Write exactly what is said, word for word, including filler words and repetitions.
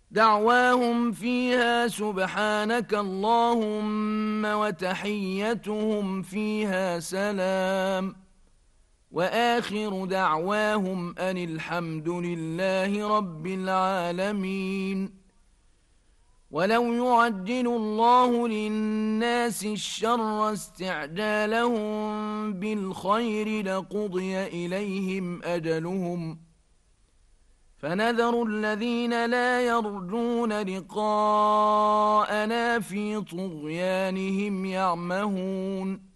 دعواهم فيها سبحانك اللهم وتحيتهم فيها سلام وآخر دعواهم أن الحمد لله رب العالمين. ولو يعجل الله للناس الشر استعجالهم بالخير لقضي إليهم أجلهم فنذر الذين لا يرجون لقاءنا في طغيانهم يعمهون